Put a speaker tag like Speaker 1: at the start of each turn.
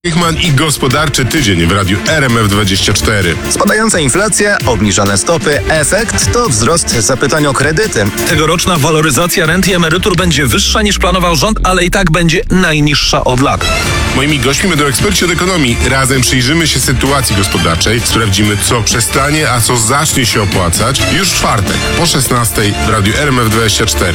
Speaker 1: Eichmann i gospodarczy tydzień w radiu RMF24.
Speaker 2: Spadająca inflacja, obniżone stopy, efekt to wzrost zapytań o kredyty.
Speaker 3: Tegoroczna waloryzacja rent i emerytur będzie wyższa niż planował rząd, ale i tak będzie najniższa od lat.
Speaker 1: Moimi gośćmi będą eksperci od ekonomii. Razem przyjrzymy się sytuacji gospodarczej, sprawdzimy, co przestanie, a co zacznie się opłacać już w czwartek po 16 w radiu RMF24.